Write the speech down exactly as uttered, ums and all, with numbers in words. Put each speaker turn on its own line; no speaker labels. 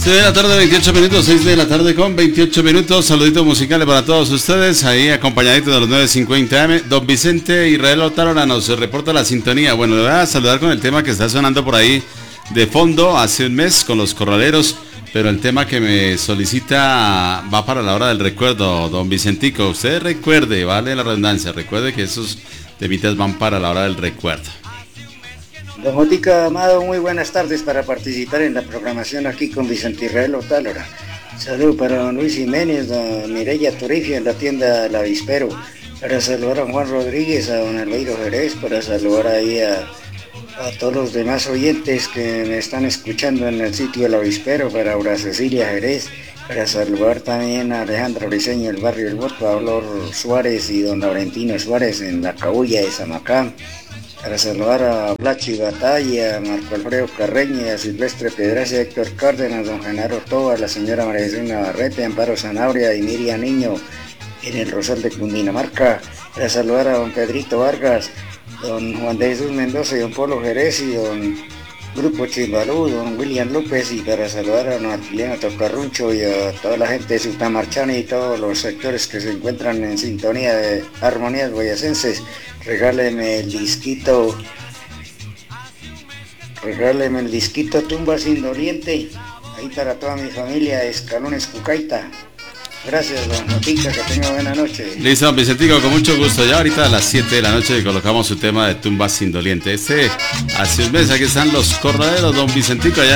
seis de la tarde, veintiocho minutos, seis de la tarde con veintiocho minutos. Saluditos musicales para todos ustedes, ahí acompañaditos de los nueve cincuenta eme. Don Vicente Israel Otálora nos reporta la sintonía. Bueno, le voy a saludar con el tema que está sonando por ahí de fondo hace un mes con los corraleros, pero el tema que me solicita va para la hora del recuerdo, don Vicentico. Usted recuerde, vale la redundancia, recuerde que esos temitas van para la hora del recuerdo.
Don Jotica Amado, muy buenas tardes para participar en la programación aquí con Vicente Israel Otálora. Salud para don Luis Jiménez, don Mireya Torifia en la tienda La Avispero, para saludar a Juan Rodríguez, a don Albeiro Jerez, para saludar ahí a, a todos los demás oyentes que me están escuchando en el sitio La Avispero, para Aura Cecilia Jerez, para saludar también a Alejandro Briceño, el barrio El Bosco, Pablo Suárez y don Laurentino Suárez en la Cabulla de Samacán, para saludar a Blachi Batalla, a Marco Alfredo Carreña, a Silvestre Pedraza, a Héctor Cárdenas, don Genaro Toba, a la señora María Jesús Navarrete, Amparo Zanabria y Miriam Niño en el Rosal de Cundinamarca, para saludar a don Pedrito Vargas, don Juan de Jesús Mendoza y don Polo Jerez y don Grupo Chimbalú, don William López, y para saludar a don Artiliano Tocarruncho y a toda la gente de Sutamarchana y todos los sectores que se encuentran en sintonía de Armonías Boyacenses. Regáleme el disquito, regáleme el disquito Tumbas Indoliente, ahí para toda mi familia, Escalones Cucaita. Gracias, don Jotica, que tenga buena noche.
Listo, don Vicentico, con mucho gusto. Ya ahorita a las siete de la noche colocamos su tema de Tumbas Indoliente. Este, hace un mes, aquí están los corraderos, don Vicentico, allá